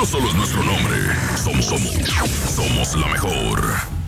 No solo es nuestro nombre, somos la mejor.